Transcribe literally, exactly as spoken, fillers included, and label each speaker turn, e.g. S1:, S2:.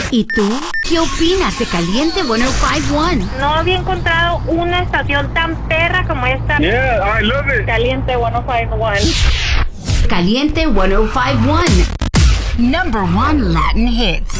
S1: ¿Y tú? ¿Qué opinas de Caliente ciento cincuenta y uno?
S2: No había encontrado una estación tan perra como esta.
S3: Yeah, I love it.
S2: Caliente ciento cincuenta y uno.
S1: Caliente ciento cincuenta y uno. Number one Latin hits.